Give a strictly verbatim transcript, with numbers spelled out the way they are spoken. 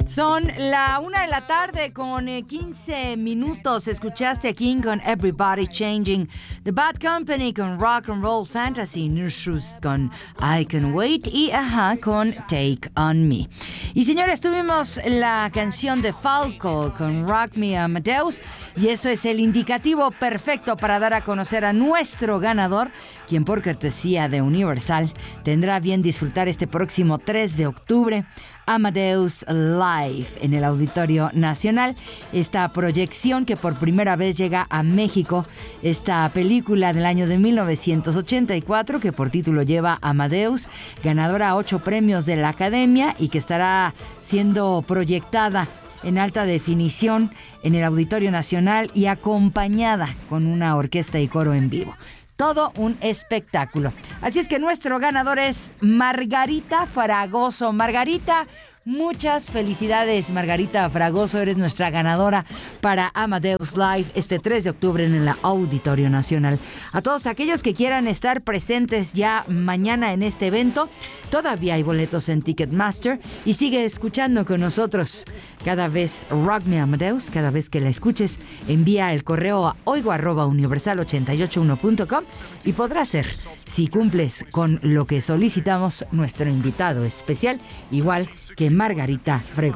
Son la una de la tarde con eh, quince minutos. Escuchaste a King con Everybody Changing, The Bad Company con Rock and Roll Fantasy, Nurses con I Can Wait y Ajá con Take On Me. Y señores, tuvimos la canción de Falco con Rock Me Amadeus, y eso es el indicativo perfecto para dar a conocer a nuestro ganador, quien por cortesía de Universal tendrá bien disfrutar este próximo tres de octubre Amadeus Live en el Auditorio Nacional. Esta proyección que por primera vez llega a México, esta película del año de mil novecientos ochenta y cuatro que por título lleva Amadeus, ganadora a ocho premios de la Academia y que estará siendo proyectada en alta definición en el Auditorio Nacional y acompañada con una orquesta y coro en vivo. Todo un espectáculo. Así es que nuestro ganador es Margarita Fragoso. Margarita, muchas felicidades, Margarita Fragoso. Eres nuestra ganadora para Amadeus Live este tres de octubre en el Auditorio Nacional. A todos aquellos que quieran estar presentes ya mañana en este evento, todavía hay boletos en Ticketmaster, y sigue escuchando con nosotros. Cada vez Rock Me Amadeus, cada vez que la escuches, envía el correo a oigo arroba universal ochenta y ocho uno punto com y podrá ser, si cumples con lo que solicitamos, nuestro invitado especial, igual que Margarita Fragoso.